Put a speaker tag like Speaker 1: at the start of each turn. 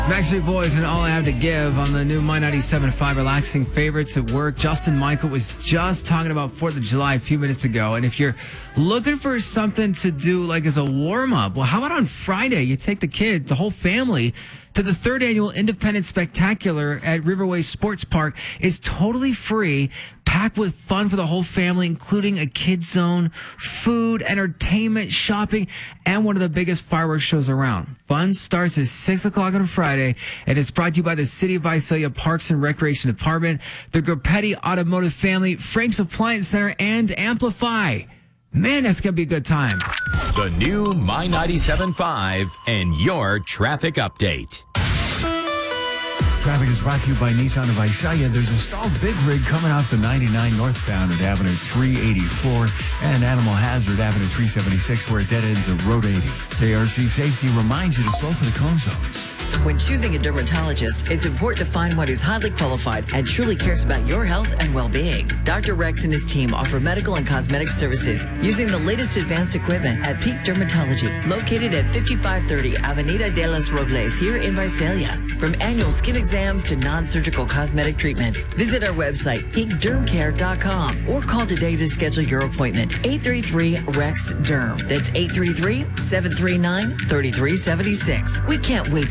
Speaker 1: Backstreet Boys and All I Have to Give on the new My 97.5 Relaxing Favorites at Work. Justin Michael was just talking about 4th of July a few minutes ago. And if you're looking for something to do like as a warm-up, well, how about on Friday you take the kids, the whole family, to the 3rd annual Independence Spectacular at Riverway Sports Park. Is totally free, packed with fun for the whole family, including a kids zone, food, entertainment, shopping, and one of the biggest fireworks shows around. Fun starts at 6 o'clock on Friday, and it's brought to you by the City of Visalia Parks and Recreation Department, the Grapetti Automotive Family, Frank's Appliance Center, and Amplify. Man, that's going to be a good time.
Speaker 2: The new My 97.5 and your traffic update.
Speaker 3: Traffic is brought to you by Nissan of Visalia. There's a stalled big rig coming off the 99 northbound at Avenue 384 and Animal Hazard Avenue 376 where it dead ends at Road 80. KRC Safety reminds you to slow for the cone zones.
Speaker 4: When choosing a dermatologist, it's important to find one who's highly qualified and truly cares about your health and well-being. Dr. Rex and his team offer medical and cosmetic services using the latest advanced equipment at Peak Dermatology, located at 5530 Avenida de los Robles here in Visalia. From annual skin exams to non-surgical cosmetic treatments, visit our website, peakdermcare.com, or call today to schedule your appointment. 833-REX-DERM. That's 833-739-3376. We can't wait